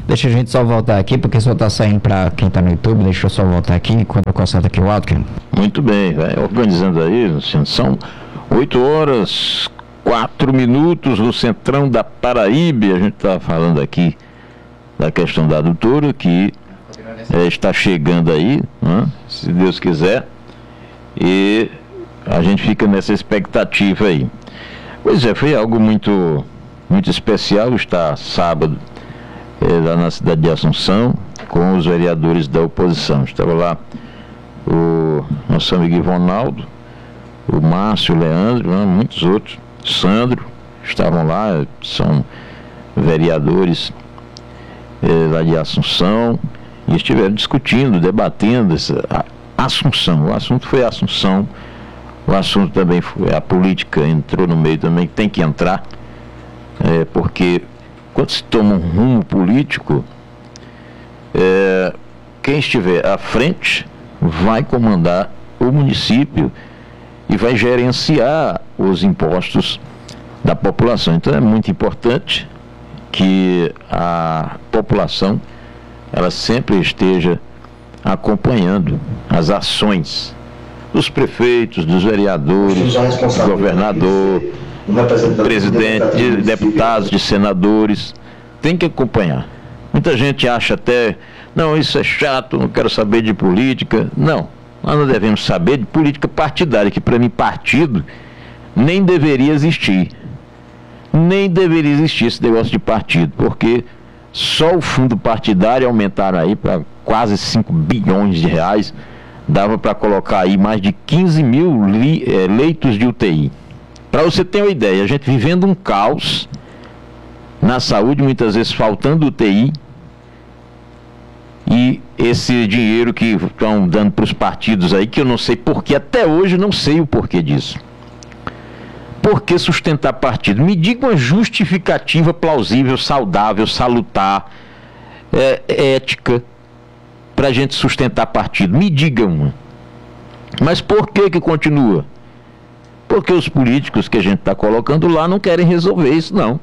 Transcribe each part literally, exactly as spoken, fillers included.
Deixa a gente só voltar aqui, porque o senhor está saindo para quem está no YouTube, deixa eu só voltar aqui, enquanto eu conserto aqui o áudio. Muito bem, vai organizando aí, Luciano, são oito horas, quatro minutos no centrão da Paraíba. A gente está falando aqui da questão da adutora, que é, está chegando aí, né, se Deus quiser, e a gente fica nessa expectativa aí. Pois é, foi algo muito, muito especial estar sábado é, lá na cidade de Assunção com os vereadores da oposição. Estava lá o nosso amigo Ivonaldo, o Márcio, o Leandro, né, muitos outros, Sandro, estavam lá, são vereadores é, lá de Assunção, e estiveram discutindo, debatendo essa a Assunção. O assunto foi a Assunção, o assunto também foi a política, entrou no meio também, tem que entrar, é, porque quando se toma um rumo político, é, quem estiver à frente vai comandar o município e vai gerenciar os impostos da população. Então é muito importante que a população ela sempre esteja acompanhando as ações dos prefeitos, dos vereadores, do governador, do presidente, de deputados, de senadores. Tem que acompanhar. Muita gente acha até, não, isso é chato, não quero saber de política. Não, nós não devemos saber de política partidária, que para mim partido nem deveria existir. Nem deveria existir esse negócio de partido, porque só o fundo partidário aumentaram aí para quase cinco bilhões de reais, dava para colocar aí mais de quinze mil li, é, leitos de U T I. Para você ter uma ideia, a gente vivendo um caos na saúde, muitas vezes faltando U T I, e esse dinheiro que estão dando para os partidos aí, que eu não sei porquê, até hoje não sei o porquê disso. Por que sustentar partido? Me diga uma justificativa plausível, saudável, salutar, é, ética, para a gente sustentar partido. Me diga uma. Mas por que que continua? Porque os políticos que a gente está colocando lá não querem resolver isso, não.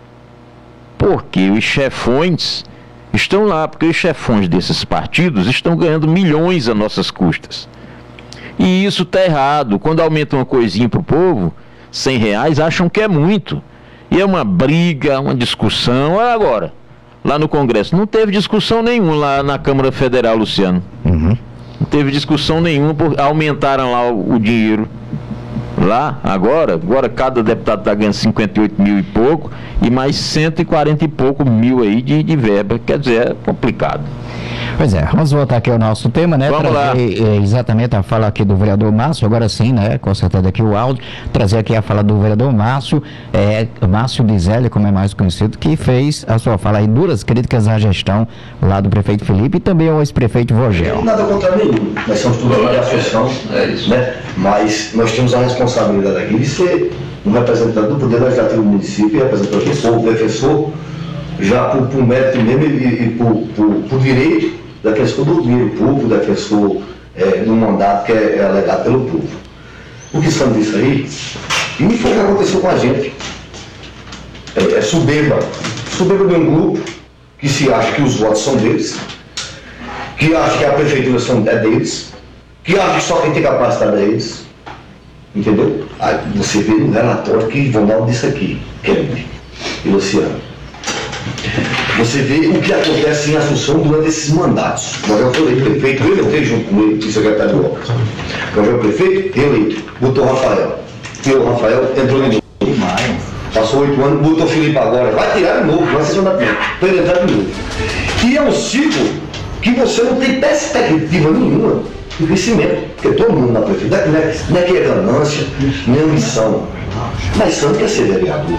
Porque os chefões estão lá, porque os chefões desses partidos estão ganhando milhões a nossas custas. E isso está errado. Quando aumenta uma coisinha para o povo, cem reais, acham que é muito. E é uma briga, uma discussão. Olha agora, lá no Congresso, não teve discussão nenhuma lá na Câmara Federal, Luciano. Uhum. Não teve discussão nenhuma, porque aumentaram lá o, o dinheiro. Lá, agora, agora cada deputado está ganhando cinquenta e oito mil e pouco, e mais cento e quarenta e pouco mil aí de, de verba. Quer dizer, é complicado. Pois é, vamos voltar aqui ao nosso tema, né? Vamos trazer, lá. Exatamente a fala aqui do vereador Márcio, agora sim, né? Consertando aqui o áudio, trazer aqui a fala do vereador Márcio, é, Márcio Dizelli, como é mais conhecido, que fez a sua fala aí, duras críticas à gestão lá do prefeito Felipe e também ao ex-prefeito Vogel. Nada contra nenhum, nós somos todos de associação, é isso, né? Mas nós temos a responsabilidade aqui de ser um representante do Poder Legislativo do município, representante do povo, defensor, já por, por mérito mesmo e, e por, por, por direito, defensor do dinheiro público, defensor é, do mandato que é, é alegado pelo povo. O que são disso aí? E foi o que aconteceu com a gente. É, é soberba. Soberba de um grupo que se acha que os votos são deles, que acha que a prefeitura são, é deles, que acha que só quem tem capacidade é eles. Entendeu? Aí você vê no relatório que Ivonaldo disse aqui, Kennedy e Luciano. Você vê o que acontece em Assunção durante esses mandatos. O Vogel foi eleito prefeito, eu eleitei junto com ele, secretário de obras. O Vogel prefeito, eleito, botou o Rafael. E o Rafael entrou de novo. Passou oito anos, botou o Felipe agora. Vai tirar de novo, vai ser só da tempo. Para ele entrar de novo. E é um ciclo que você não tem perspectiva nenhuma de crescimento. Porque todo mundo na prefeitura, não é, não é que é ganância, nem ambição. Mas Santo quer ser vereador.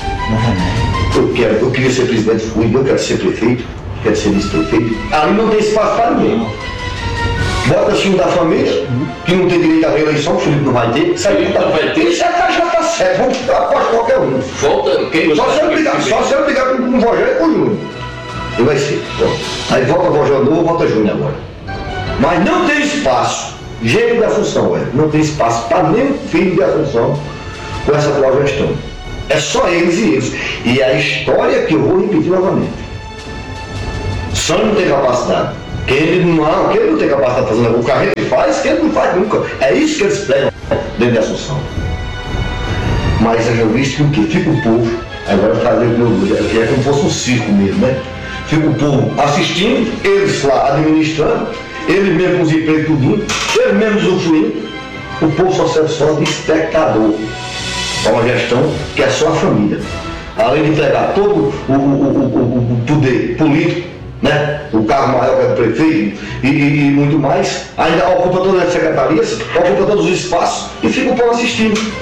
Eu, quero, eu queria ser presidente, fui, eu quero ser prefeito, quero ser vice-prefeito. Ali não tem espaço para ninguém. Bota assim da família, que não tem direito à reeleição, o Felipe não vai ter. Sabe que não vai ter? Isso já está certo, vamos apostar qualquer um. Volta, quem só se eu brigar, só se eu brigar com o Rogério e com o Júnior. E vai ser. Bom. Aí volta o Rogério novo, volta o Júnior agora. Mas não tem espaço, jeito da função, é. Não tem espaço para nenhum filho da função com essa atual gestão. É só eles e eles. E a história que eu vou repetir novamente. Só não tem capacidade. Que ele não, que ele não tem capacidade de fazer nada. O que a gente faz, que ele não faz nunca. É isso que eles pregam dentro de Assunção. Mas eu já visto que o quê? Fica o povo, agora fazer o meu, é como se fosse um circo mesmo, né? Fica o povo assistindo, eles lá administrando, eles mesmos com os empregos tudinho, eles mesmos usufruindo. O povo só serve só de espectador. É uma gestão que é só a família. Além de entregar todo o, o, o, o, o poder político, né? O cargo maior que é do prefeito e, e, e muito mais, ainda ocupa todas as secretarias, ocupa todos os espaços e fica o povo assistindo.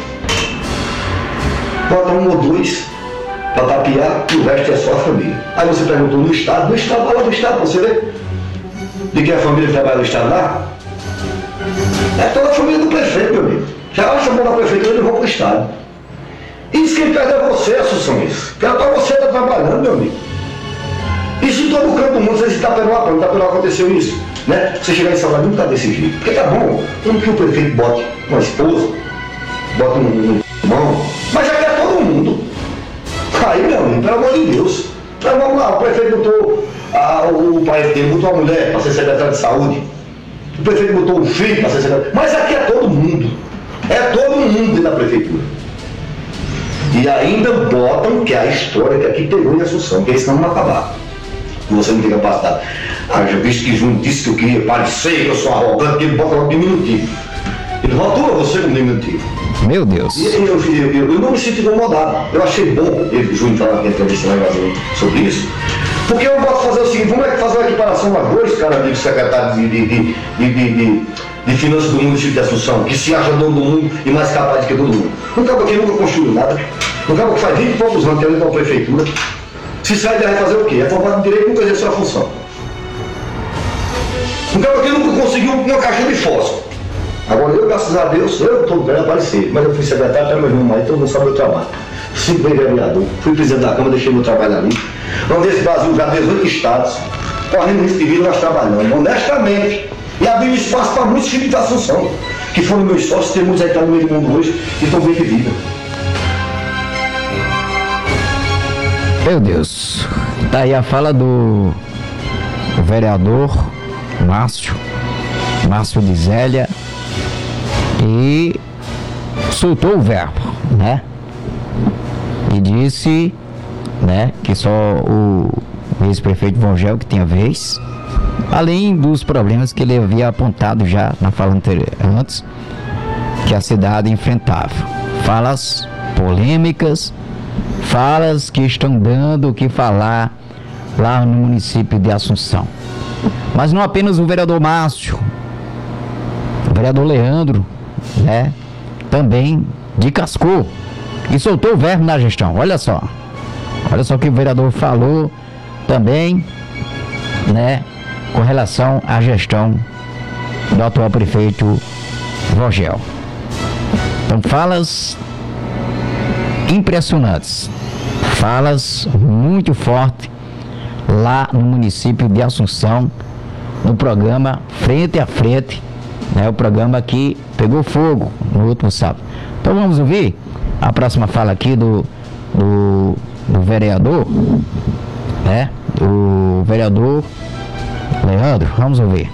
Bota um ou dois para tapear e o resto é só a família. Aí você perguntou no Estado, no Estado, vai lá no Estado, você vê de que a família que trabalha no Estado lá é toda a família do prefeito, meu amigo. Já acha bom na prefeitura e não vão para o Estado. Isso quem perde é você, Assunção, isso. Porque para você está trabalhando, meu amigo. Isso em todo o canto do mundo, você está pelo Apão, está pelo aconteceu isso, né? Você chegar em Salvador não está desse jeito. Porque tá bom, como que o prefeito bote uma esposa, bote um irmão, mas já quer todo mundo. Aí, meu amigo, pelo amor de Deus. Então vamos lá, o prefeito botou a, o, o pai dele, botou a mulher para ser secretário de saúde. O prefeito botou o filho para ser secretário. Mas aqui é todo mundo. É todo mundo dentro da prefeitura. E ainda botam que é a história que aqui pegou em Assunção, que isso não vai acabar. Que você não tem capacidade. Ah, já visto que Júnior disse que eu queria parecer, que eu sou arrogante, que ele bota logo diminutivo. Ele rotula você como diminutivo. Meu Deus. E eu, eu, eu, eu não me sinto incomodado. Eu achei bom ele, Júnior, falar aqui na entrevista lá sobre isso. Porque eu gosto de fazer o seguinte, vamos fazer uma equiparação a dois caras amigos secretários de, de, de, de, de, de, de finanças do município de Assunção, que se acha dono do mundo e mais capaz do que todo mundo. Um cara que nunca construiu nada, um cara que faz vinte e poucos anos que ele está na prefeitura, se sai daí fazer o quê? É formado em direito e nunca exerceu a função. Um cara que nunca conseguiu uma caixa de fósforo. Agora eu, graças a Deus, eu estou bem aparecer, mas eu fui secretário, até meu irmão aí, todo mundo sabe o meu trabalho. Fui bem vereador, fui presidente da Câmara, deixei meu trabalho ali. Andei esse Brasil já dezoito estados, correndo risco de vida, nós trabalhando, honestamente. E abriu espaço para muitos filhos de Assunção, que foram meus sócios, tem muitos aí que estão no meio do mundo hoje e estão bem de vida. Meu Deus. Tá aí a fala do vereador Márcio, Márcio de Zélia, e soltou o verbo, né? E disse, né, que só o ex-prefeito Vongel que tinha vez, além dos problemas que ele havia apontado já na fala anterior, antes, que a cidade enfrentava. Falas polêmicas, falas que estão dando o que falar lá no município de Assunção. Mas não apenas o vereador Márcio, o vereador Leandro, né, também descascou e soltou o verbo na gestão. Olha só, olha só o que o vereador falou também, né, com relação à gestão do atual prefeito Vongel. Então, falas impressionantes, falas muito fortes lá no município de Assunção, no programa Frente a Frente, né, o programa que pegou fogo no último sábado. Então vamos ouvir a próxima fala aqui do, do, do vereador, né, o vereador Leandro. Vamos ouvir.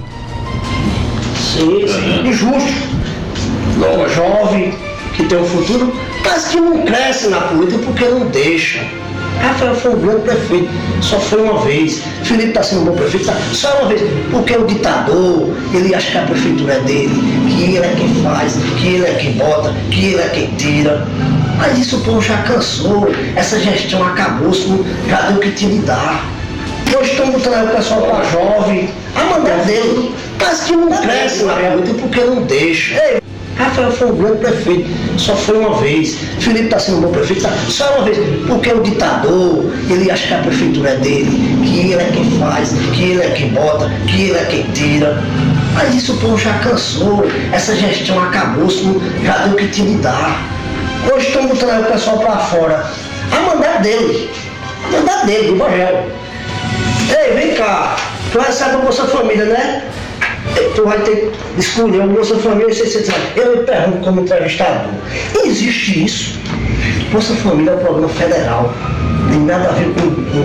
Sim, sim. Injusto. Não, jovem, que tem um futuro, mas que não cresce na política porque não deixa. Rafael foi um grande prefeito, só foi uma vez. Felipe está sendo um bom prefeito, só uma vez. Porque o ditador, ele acha que a prefeitura é dele, que ele é quem faz, que ele é quem bota, que ele é quem tira. Mas isso o povo já cansou, essa gestão acabou-se, já deu o que tinha de dar. Hoje estão botando o pessoal para jovem, a mandar dele, mas que não cresce na política porque não deixa. Ei, Rafael foi um grande prefeito, só foi uma vez. Felipe está sendo um bom prefeito, só uma vez. Porque o ditador, ele acha que a prefeitura é dele, que ele é quem faz, que ele é quem bota, que ele é quem tira. Mas isso o povo já cansou, essa gestão acabou-se, já deu o que tinha de dar. Hoje estão botando o pessoal para fora, a mandar dele, a mandar dele, do Vongel. Ei, vem cá, tu recebe a Bolsa Família, né? Tu vai ter que escolher o Bolsa Família, eu me pergunto como entrevistador, existe isso? Bolsa Família é um programa federal, não tem nada a ver com, com, com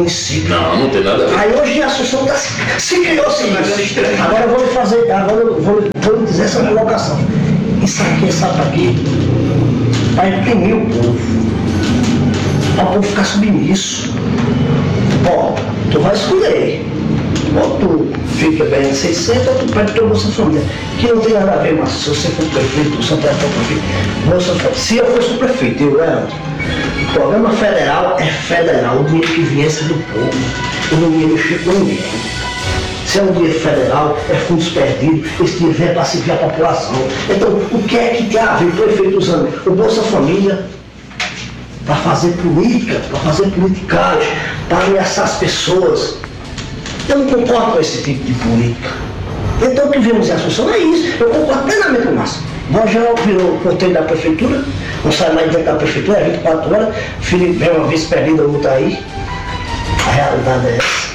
município. Não, não tem nada a ver. Aí hoje a Assunção tá, se, se criou assim. Agora eu vou lhe fazer, agora eu vou, vou lhe dizer essa colocação. Isso aqui, sabe aqui, para imprimir o povo. Para o povo ficar submisso. Ó, tu vai escolher. Ou tu fica ganhando seiscentos, ou tu perde tua Bolsa Família. Que não tem nada a ver, mas se você for prefeito, se você for prefeito, Bolsa Família. Se eu fosse o prefeito, eu era. O programa federal é federal, o dinheiro que viesse do povo. Eu não ia mexer com ninguém. Se é um dinheiro federal, é fundos perdidos, esse dinheiro vem para servir a população. Então, o que é que tem a ver o prefeito usando o Bolsa Família para fazer política, para fazer politicagem, para ameaçar as pessoas? Eu não concordo com esse tipo de política. Então o que vimos em Assunção é isso. Eu concordo plenamente com o Márcio. Rogel virou porteiro da prefeitura, não sai mais dentro da prefeitura, é vinte e quatro horas. Felipe é uma vez perdida, não está aí. A realidade é essa.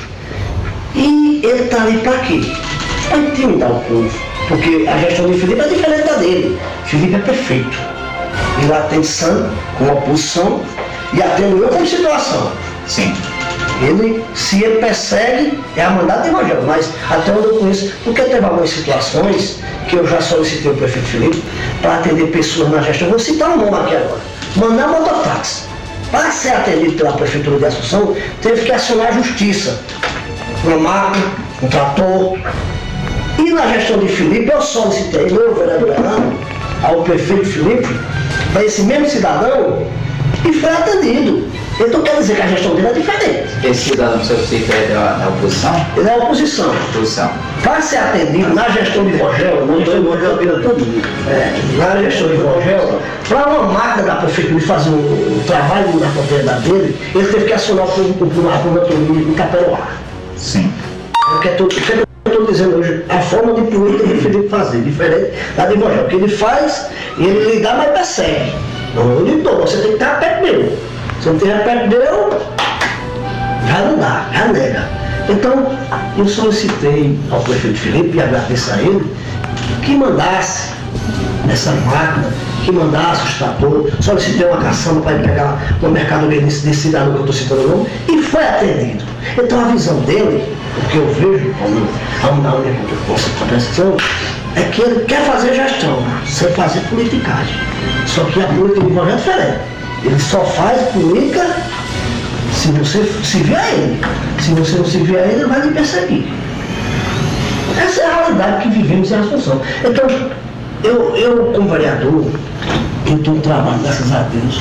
E ele está ali para quê? Para intimidar o povo. Porque a gestão de Felipe é diferente da dele. Felipe é prefeito. Ele atende Santo com oposição e atende eu com situação. Sim. Ele, se ele persegue, é a mandada de Rogério, mas até onde eu conheço, porque teve algumas situações que eu já solicitei o prefeito Felipe para atender pessoas na gestão. Vou citar um nome aqui agora. Mandar mototáxi. Para ser atendido pela Prefeitura de Assunção, teve que acionar a justiça. Uma máquina, um trator. E na gestão de Felipe, eu solicitei, eu, vereador Leandro, ao prefeito Felipe, para esse mesmo cidadão, e foi atendido. Então quer dizer que a gestão dele é diferente. Esse cidadão que você cita é da, da oposição? Ele é oposição. Oposição. Para ser atendido na gestão de Rogério, não estou Rogério vira tudo, é, na gestão de Rogério, para uma máquina da prefeitura fazer o, o trabalho na propriedade dele, ele teve que acionar o público por uma promotoria em Caperoá. Sim. Porque é tudo, eu estou dizendo hoje, a forma de política que Felipe fazer, diferente da de Rogério. O que ele faz, ele lhe dá, mas persegue. Não, eu lhe dou, você tem que estar perto dele. Se não tiver perto dele, já não dá, já nega. Então, eu solicitei ao prefeito Felipe, e agradeço a ele, que mandasse essa máquina, que mandasse os tratores, solicitei uma caçamba para ele pegar uma mercadoria desse, desse cidadão que eu estou citando o nome, e foi atendido. Então a visão dele, o que eu vejo como a minha compreensão, é que ele quer fazer gestão, sem fazer politicagem. Só que a política de Rogério é diferente. Ele só faz política se você se vier ele. Se você não se vier ele, ele vai lhe perseguir. Essa é a realidade que vivemos em Assunção. Então, eu, eu como vereador, eu tenho um trabalho, graças a Deus,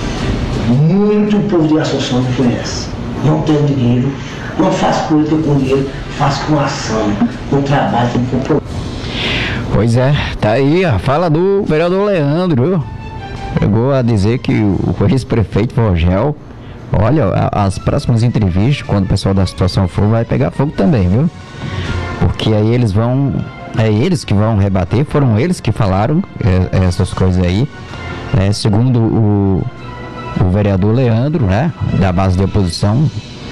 muito o povo de Assunção me conhece. Não tenho dinheiro, não faço política com dinheiro, faço com ação, com trabalho, com compromisso. Pois é, tá aí a fala do vereador Leandro, viu? Chegou a dizer que o ex-prefeito Rogel, olha, as próximas entrevistas, quando o pessoal da situação for, vai pegar fogo também, viu? Porque aí eles vão, é eles que vão rebater, foram eles que falaram é, essas coisas aí, né? Segundo o, o vereador Leandro, né, da base de oposição,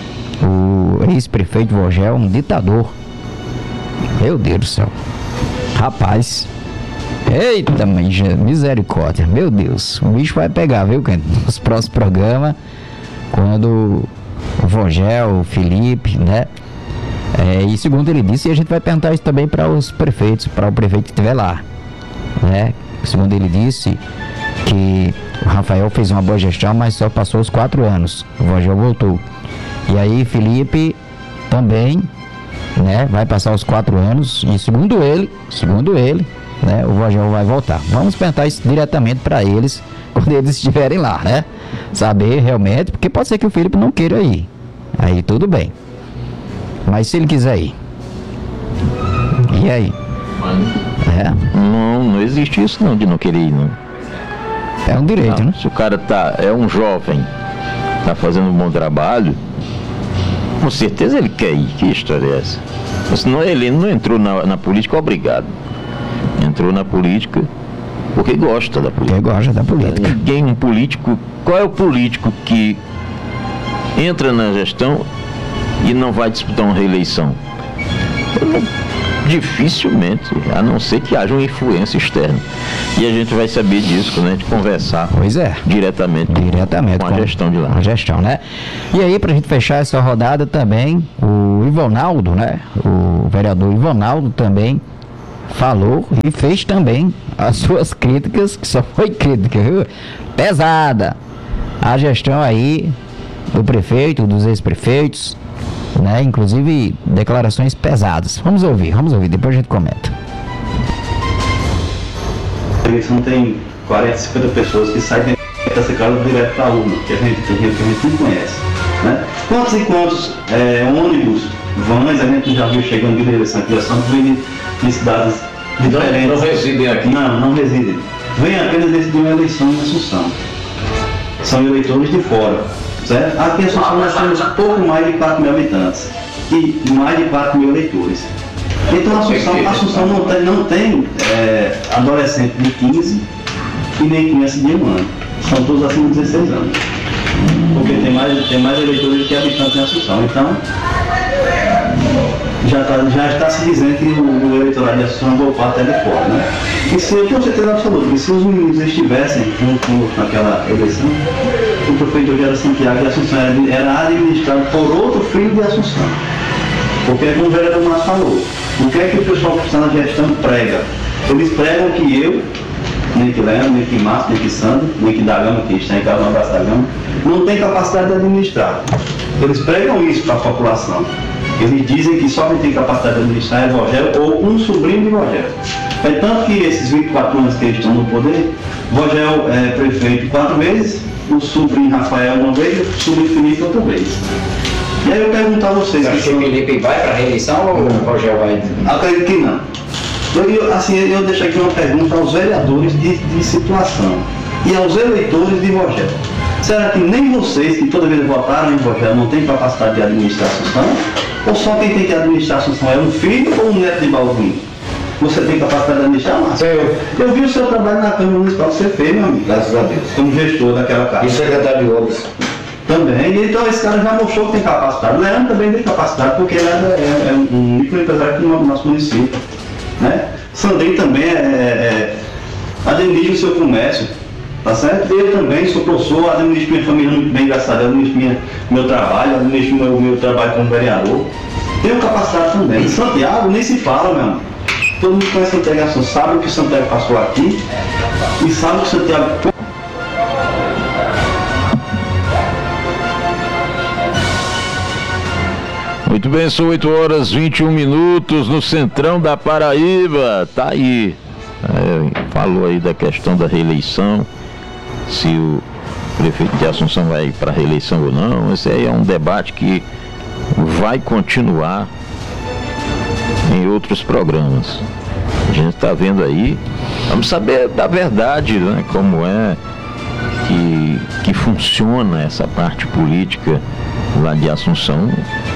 o ex-prefeito Rogel, um ditador. Meu Deus do céu. Rapaz, eita, mãe, misericórdia, meu Deus, o bicho vai pegar, viu, nos próximos programas, quando o Rogel, o Felipe, né, é, e segundo ele disse, e a gente vai perguntar isso também para os prefeitos, para o prefeito que estiver lá, né, segundo ele disse, que o Rafael fez uma boa gestão, mas só passou os quatro anos, o Rogel voltou, e aí Felipe também, né, vai passar os quatro anos, e segundo ele, segundo ele, né, o Rogel vai voltar. Vamos perguntar isso diretamente para eles, quando eles estiverem lá, né, saber realmente, porque pode ser que o Felipe não queira ir, aí tudo bem, mas se ele quiser ir, e aí? É. Não, não existe isso não, de não querer ir, não. É um direito, não, né? Se o cara tá, é um jovem, tá fazendo um bom trabalho, com certeza ele quer ir. Que história é essa? Senão ele não entrou na, na política obrigado. Entrou na política porque gosta da política. Porque gosta da política. Ninguém, um político, qual é o político que entra na gestão e não vai disputar uma reeleição? Dificilmente, a não ser que haja uma influência externa. E a gente vai saber disso quando a gente conversar pois é. diretamente, diretamente com a gestão de lá. Com a gestão, né? E aí, para a gente fechar essa rodada também, o Ivonaldo, né? O vereador Ivonaldo também falou e fez também as suas críticas, que só foi crítica, viu? Pesada. A gestão aí do prefeito, dos ex-prefeitos, né? Inclusive declarações pesadas. Vamos ouvir, vamos ouvir, depois a gente comenta. A eleição tem quarenta, cinquenta pessoas que saem dessa casa direto para a urna, que a gente, que a gente não conhece, né? Quantos e quantos é, ônibus, vans, a gente já viu chegando de eleição aqui, são de, de cidades diferentes. Não, não residem aqui? Não, não residem. Vêm apenas decidir uma eleição em Assunção. São eleitores de fora. Certo? Aqui em Assunção nós temos pouco mais de quatro mil habitantes e mais de quatro mil eleitores. Então Assunção, Assunção não tem, não tem é, adolescente de quinze e nem criança de um ano. São todos acima de dezesseis anos. Porque tem mais, tem mais eleitores que habitantes em Assunção. Então, já, tá, já está se dizendo que o, o eleitorado de Assunção voltou até de fora, né? E se eu tenho certeza absoluta que se os meninos estivessem junto naquela eleição, o prefeito Rogério Santiago de Assunção era, era administrado por outro filho de Assunção. Porque, como o vereador Márcio falou, o que é que o pessoal que está na gestão prega? Eles pregam que eu, nem que Leandro, nem que Márcio, nem que Sandro, nem que Dagama, que está em casa no abraço da Gama, não tem capacidade de administrar. Eles pregam isso para a população. Eles dizem que só quem tem capacidade de administrar é Rogério ou um sobrinho de Rogério. É tanto que esses vinte e quatro anos que eles estão no poder, Rogério é prefeito quatro vezes, o sobrinho Rafael uma vez, o sobrinho Felipe outra vez. E aí eu pergunto a vocês... Você acha que o Felipe vai para a reeleição ou o Rogério vai? Acredito que não. Eu, eu, assim, eu deixo aqui uma pergunta aos vereadores de, de situação e aos eleitores de Rogério. Será que nem vocês, que toda vez votaram em Rogério, não têm capacidade de administrar a Assunção? Ou só quem tem que administrar a Assunção é um filho ou um neto de Balvin? Você tem capacidade de administrar, Márcio? Eu. Eu vi o seu trabalho na Câmara Municipal que você fez, meu amigo. Graças a Deus. Como gestor daquela casa. E secretário de obras. Também, então esse cara já mostrou que tem capacidade. O Leandro também tem capacidade, porque ele é, é um microempresário aqui no nosso município. Né? Sandrinho também é, é, administra o seu comércio, tá certo? Eu também sou professor, administro minha família muito bem, graças a Deus, administro minha, meu trabalho, administro meu, meu trabalho como vereador. Tenho capacidade também. Em Santiago nem se fala, meu irmão. Todo mundo conhece Santiago Assunção, sabe o que o Santiago passou aqui e sabe o que o Santiago... Muito bem, são oito horas e vinte e um minutos no centrão da Paraíba. Tá aí. É, falou aí da questão da reeleição, se o prefeito de Assunção vai para a reeleição ou não. Esse aí é um debate que vai continuar em outros programas. A gente está vendo aí, vamos saber da verdade, né, como é que, que funciona essa parte política lá de Assunção.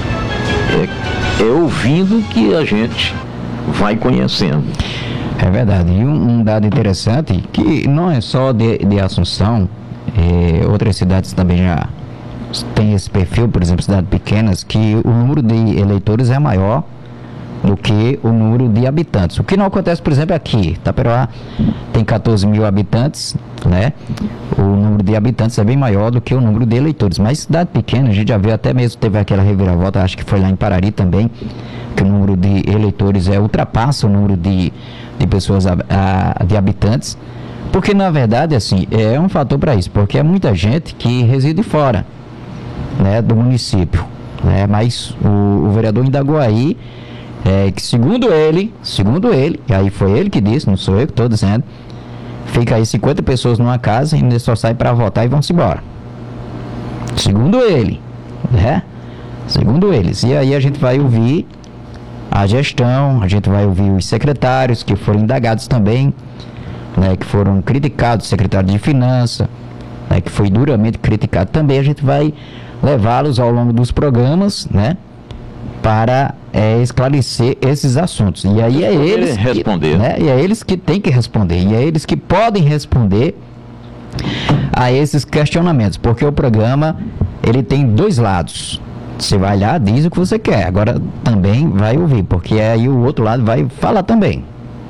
É, é ouvindo que a gente vai conhecendo. É verdade. E um, um dado interessante, que não é só de, de Assunção, é, outras cidades também já têm esse perfil, por exemplo, cidades pequenas, que o número de eleitores é maior do que o número de habitantes. O que não acontece, por exemplo, aqui. Taperoá tem catorze mil habitantes, né? O número de habitantes é bem maior do que o número de eleitores. Mas cidade pequena, a gente já viu, até mesmo teve aquela reviravolta, acho que foi lá em Parari também, que o número de eleitores é, ultrapassa o número de, de pessoas, a, a, de habitantes. Porque, na verdade, assim, é um fator para isso, porque é muita gente que reside fora, né, do município, né? Mas o, o vereador indagou aí, é, que segundo ele, segundo ele, e aí foi ele que disse, não sou eu que estou dizendo, fica aí cinquenta pessoas numa casa e ainda só sai para votar e vão-se embora. Segundo ele, né? Segundo eles. E aí a gente vai ouvir a gestão, a gente vai ouvir os secretários que foram indagados também, né, que foram criticados, o secretário de Finanças, né, que foi duramente criticado também. A gente vai levá-los ao longo dos programas, né, para é, esclarecer esses assuntos. E aí é eles que, responder. Né, e é eles que têm que responder, e é eles que podem responder a esses questionamentos, porque o programa ele tem dois lados, Você vai lá, diz o que você quer. Agora também vai ouvir, porque aí o outro lado vai falar também.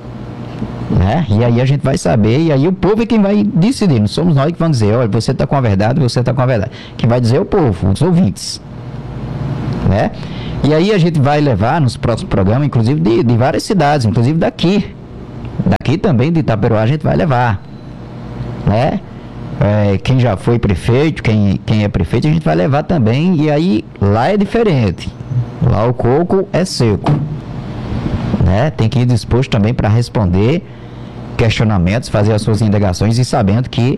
Né? E aí a gente vai saber, e aí o povo é quem vai decidir. Não somos nós que vamos dizer, olha, você está com a verdade, você está com a verdade. Quem vai dizer é o povo, os ouvintes. Né? E aí a gente vai levar nos próximos programas, inclusive de, de várias cidades, inclusive daqui. Daqui também de Itaperuá a gente vai levar. Né? É, quem já foi prefeito, quem, quem é prefeito, a gente vai levar também. E aí lá é diferente. Lá o coco é seco. Né? Tem que ir disposto também para responder questionamentos, fazer as suas indagações e sabendo que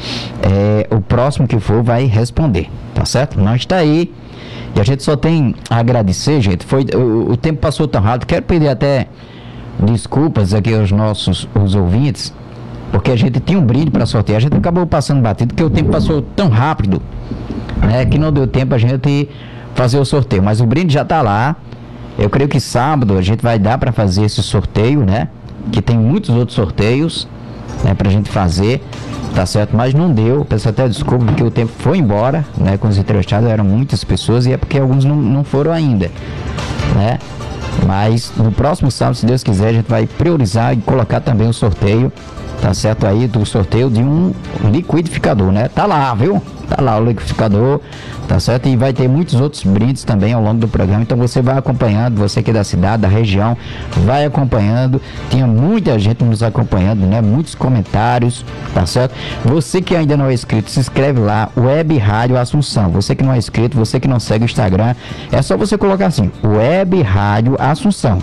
é, o próximo que for vai responder. Tá certo? Nós está aí. E a gente só tem a agradecer, gente. Foi, o, o tempo passou tão rápido. Quero pedir até desculpas aqui aos nossos os ouvintes, porque a gente tinha um brinde para sortear. A gente acabou passando batido, porque o tempo passou tão rápido, né, que não deu tempo a gente fazer o sorteio. Mas o brinde já está lá. Eu creio que sábado a gente vai dar para fazer esse sorteio, né? Que tem muitos outros sorteios, né, para a gente fazer. Tá certo, mas não deu. Peço até desculpa porque o tempo foi embora, né? Com os entrevistados eram muitas pessoas e é porque alguns não, não foram ainda, né? Mas no próximo sábado, se Deus quiser, a gente vai priorizar e colocar também o sorteio, tá certo, aí do sorteio de um liquidificador, né? Tá lá, viu? Tá lá o liquidificador, tá certo? E vai ter muitos outros brindes também ao longo do programa. Então você vai acompanhando, você que é da cidade, da região, vai acompanhando. Tinha muita gente nos acompanhando, né? Muitos comentários, tá certo? Você que ainda não é inscrito, se inscreve lá, Web Rádio Assunção. Você que não é inscrito, você que não segue o Instagram, é só você colocar assim, Web Rádio Assunção.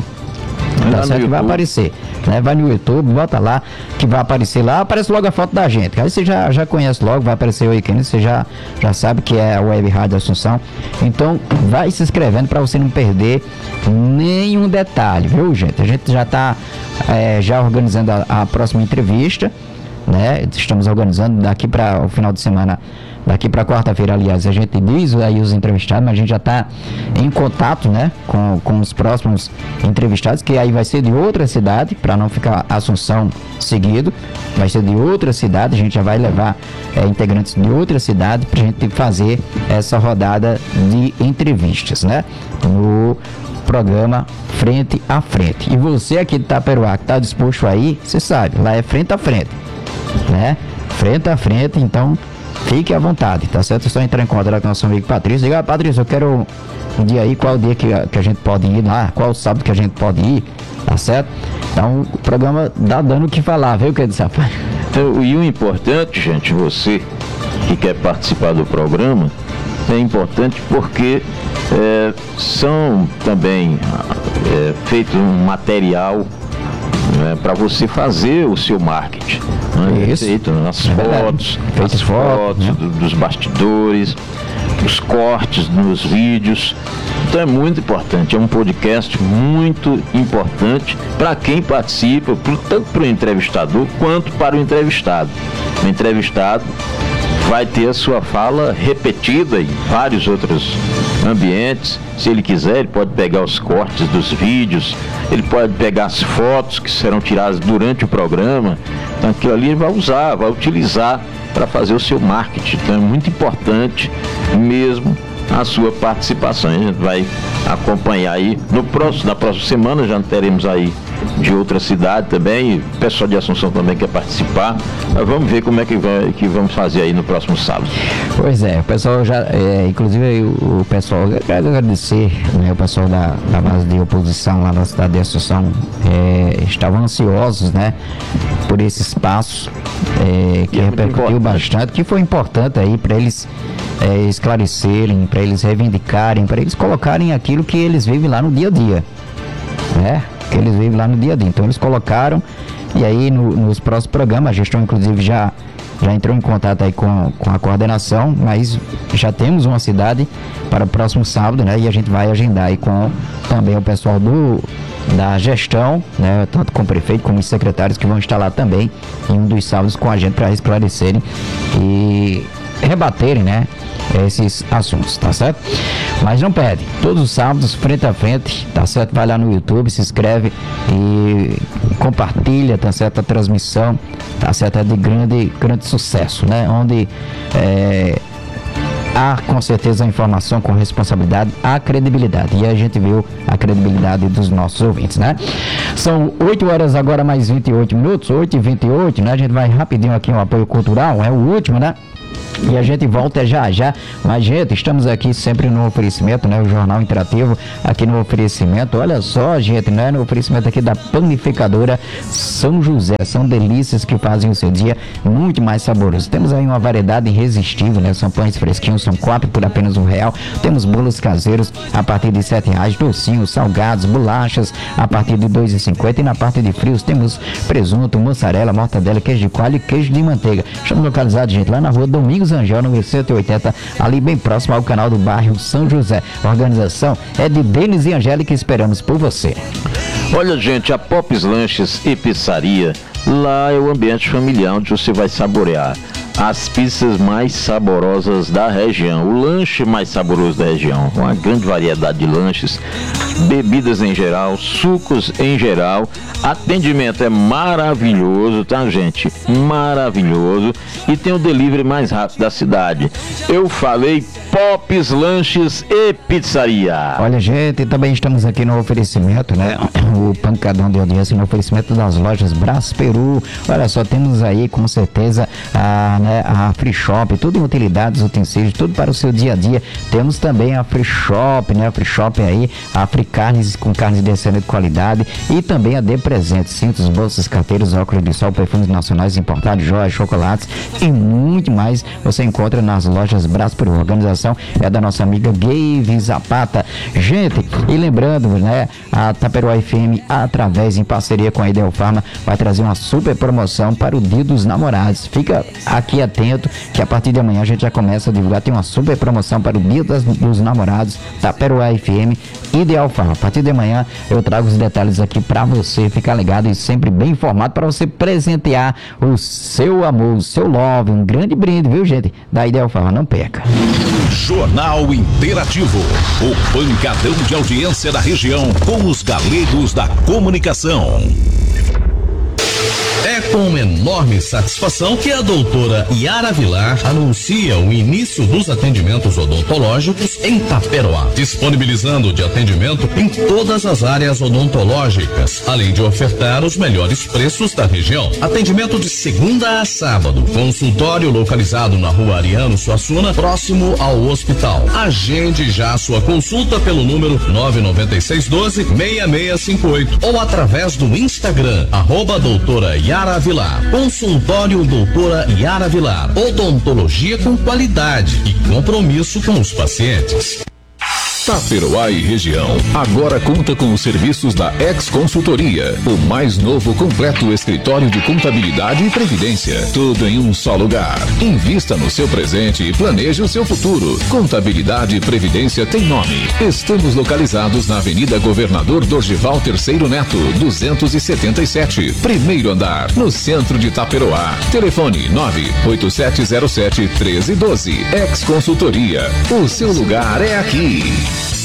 Tá certo? Que vai aparecer, né? Vai no YouTube, bota lá, que vai aparecer lá, aparece logo a foto da gente. Aí você já, já conhece logo, vai aparecer o ícone, você já, já sabe que é a Web Rádio Assunção. Então, vai se inscrevendo para você não perder nenhum detalhe, viu, gente? A gente já está é, já organizando a, a próxima entrevista, né? Estamos organizando daqui para o final de semana. Daqui para quarta-feira, aliás, a gente diz aí os entrevistados, mas a gente já está em contato, né, com, com os próximos entrevistados, que aí vai ser de outra cidade, para não ficar Assunção seguido, vai ser de outra cidade, a gente já vai levar é, integrantes de outra cidade para a gente fazer essa rodada de entrevistas, né, no programa Frente a Frente. E você aqui de Itaperuá que está disposto aí, você sabe, lá é frente a frente, né, frente a frente, então fique à vontade, tá certo? É só entrar em contato com o nosso amigo Patrício. Diga, ah, Patrício, eu quero um dia aí, qual dia que a, que a gente pode ir lá, qual sábado que a gente pode ir, tá certo? Então, o programa dá dando o que falar, viu, que disse, rapaz? Então, e o importante, gente, você que quer participar do programa, é importante porque é, são também é, feito um material, né, para você fazer o seu marketing, né? Isso. Feito nas É fotos, Feitas as fotos, fotos né? do- dos bastidores, os cortes nos vídeos. Então é muito importante, é um podcast muito importante para quem participa, pro- tanto para o entrevistador quanto para o entrevistado. O entrevistado vai ter a sua fala repetida em vários outros ambientes. Se ele quiser, ele pode pegar os cortes dos vídeos, ele pode pegar as fotos que serão tiradas durante o programa. Então aquilo ali ele vai usar, vai utilizar para fazer o seu marketing. Então é muito importante mesmo a sua participação. A gente vai acompanhar aí no próximo, na próxima semana já teremos aí de outra cidade também, e o pessoal de Assunção também quer participar. Mas vamos ver como é que, vai, que vamos fazer aí no próximo sábado. Pois é, o pessoal já, é, inclusive aí o, o pessoal, eu quero agradecer, né, o pessoal da, da base de oposição lá na cidade de Assunção, é, estavam ansiosos, né, por esse espaço, é, que E é muito repercutiu importante. bastante, que foi importante aí para eles é, esclarecerem, para eles reivindicarem, para eles colocarem aquilo que eles vivem lá no dia a dia, né, que eles vivem lá no dia a dia. Então eles colocaram, e aí no- nos próximos programas, a gestão inclusive já, já entrou em contato aí com, com a coordenação, mas já temos uma cidade para o próximo sábado, né? E a gente vai agendar aí com também o pessoal do, da gestão, né? Tanto com o prefeito como os secretários que vão estar lá também em um dos sábados com a gente para esclarecerem e rebaterem, né, esses assuntos, tá certo? Mas não perde, todos os sábados, frente a frente, tá certo? Vai lá no YouTube, se inscreve e compartilha, tá certo? A transmissão, tá certo? É de grande, grande sucesso, né? Onde é, há com certeza a informação com responsabilidade, a credibilidade. E a gente viu a credibilidade dos nossos ouvintes, né? São oito horas agora mais vinte e oito minutos, oito e vinte e oito, né? A gente vai rapidinho aqui, um apoio cultural, é o último, né? E a gente volta já já. Mas, gente, estamos aqui sempre no oferecimento, né? O Jornal Interativo aqui no oferecimento. Olha só, gente, né? No oferecimento aqui da Panificadora São José. São delícias que fazem o seu dia muito mais saboroso. Temos aí uma variedade irresistível, né? São pães fresquinhos, são quatro por apenas um real. Temos bolos caseiros a partir de sete reais, docinhos, salgados, bolachas a partir de dois e cinquenta. E na parte de frios temos presunto, mussarela, mortadela, queijo de coalho e queijo de manteiga. Estamos localizados, gente, lá na rua Domingos Angel, número cento e oitenta, ali bem próximo ao canal do bairro São José. A organização é de Denis e Angélica, esperamos por você. Olha, gente, a Popes Lanches e Pizzaria, lá é o ambiente familiar onde você vai saborear as pizzas mais saborosas da região, o lanche mais saboroso da região, uma grande variedade de lanches, bebidas em geral, sucos em geral, atendimento é maravilhoso, tá, gente? Maravilhoso, e tem o delivery mais rápido da cidade. Eu falei Popes Lanches e Pizzaria. Olha, gente, também estamos aqui no oferecimento, né? O pancadão de audiência no oferecimento das lojas Brás Peru. Olha só, temos aí com certeza a, né, a Free Shop, tudo em utilidades, utensílios, tudo para o seu dia a dia. Temos também a Free Shop, né? A Free Shop aí, a Free Carnes com carnes de excelente qualidade, e também a D Presentes, cintos, bolsas, carteiros, óculos de sol, perfumes nacionais importados, joias, chocolates e muito mais você encontra nas lojas Brás Peru. A organização é da nossa amiga Gave Zapata. Gente, e lembrando, né, a Taperoá F M, através, em parceria com a Ideal Pharma, vai trazer uma super promoção para o Dia dos Namorados. Fica aqui atento que a partir de amanhã a gente já começa a divulgar. Tem uma super promoção para o Dia das, dos Namorados, Taperoá F M, Ideal Pharma. A partir de amanhã eu trago os detalhes aqui para você ficar ligado e sempre bem informado para você presentear o seu amor, o seu love, um grande brinde, viu, gente? Da Ideal Pharma, não perca. Jornal Interativo, o pancadão de audiência da região com os galegos da comunicação. É com enorme satisfação que a doutora Yara Vilar anuncia o início dos atendimentos odontológicos em Taperoá, disponibilizando de atendimento em todas as áreas odontológicas, além de ofertar os melhores preços da região. Atendimento de segunda a sábado, consultório localizado na rua Ariano Suassuna, próximo ao hospital. Agende já sua consulta pelo número nove nove seis um dois, seis seis cinco oito ou através do Instagram, arroba doutora Yara Vilar. Consultório doutora Yara Vilar. Odontologia com qualidade e compromisso com os pacientes. Taperoá e região agora conta com os serviços da Ex Consultoria, o mais novo completo escritório de contabilidade e previdência, tudo em um só lugar. Invista no seu presente e planeje o seu futuro. Contabilidade e previdência tem nome. Estamos localizados na Avenida Governador Dorgival Terceiro Neto, duzentos e setenta e sete, primeiro andar, no centro de Taperoá. Telefone nove oito sete zero sete um três um dois. Ex Consultoria, o seu lugar é aqui.